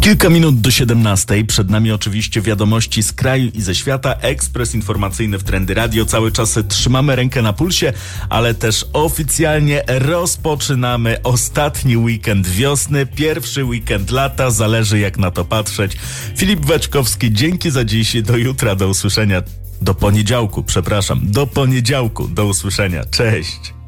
Kilka minut do 17. Przed nami oczywiście wiadomości z kraju i ze świata. Ekspres informacyjny w Trendy Radio. Cały czas trzymamy rękę na pulsie, ale też oficjalnie rozpoczynamy ostatni weekend wiosny, pierwszy weekend lata. Zależy jak na to patrzeć. Filip Waćkowski, dzięki za dziś. Do jutra, do usłyszenia. Do poniedziałku, do usłyszenia. Cześć.